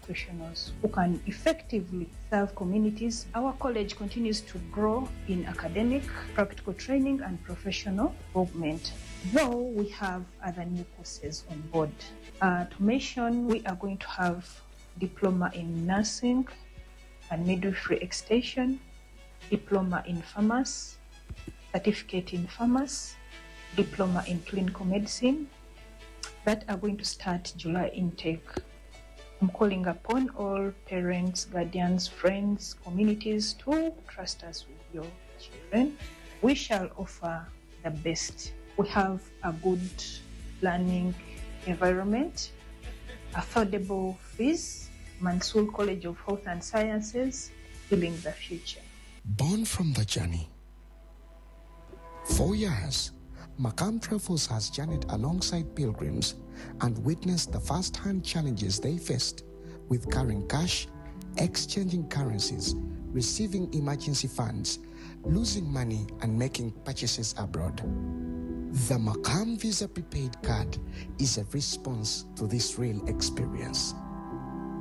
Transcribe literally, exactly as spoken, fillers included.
professionals who can effectively serve communities. Our college continues to grow in academic, practical training, and professional development, though we have other new courses on board. Uh, to mention, we are going to have diploma in nursing and midwifery extension, diploma in pharmacy, certificate in pharmacy, diploma in clinical medicine, that are going to start July intake. I'm calling upon all parents, guardians, friends, communities to trust us with your children. We shall offer the best. We have a good learning environment, affordable fees, Mansour College of Health and Sciences, building the future. Born from the journey. For years, Makam Travels has journeyed alongside pilgrims and witnessed the first-hand challenges they faced with carrying cash, exchanging currencies, receiving emergency funds, losing money, and making purchases abroad. The Makam Visa Prepaid Card is a response to this real experience.